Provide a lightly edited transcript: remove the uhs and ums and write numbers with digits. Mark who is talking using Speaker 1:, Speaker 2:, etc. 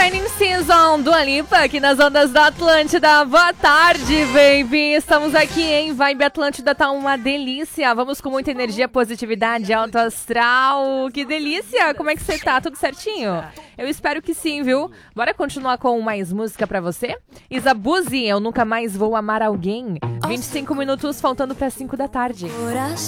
Speaker 1: Raining Season, Dua Lipa, aqui nas ondas da Atlântida. Boa tarde, baby. Estamos aqui em Vibe Atlântida, tá uma delícia. Vamos com muita energia, positividade, alto astral. Que delícia. Como é que você tá? Tudo certinho? Eu espero que sim, viu? Bora continuar com mais música pra você? Isabuzi, Eu Nunca Mais Vou Amar Alguém. 25 minutos faltando para 5 da tarde.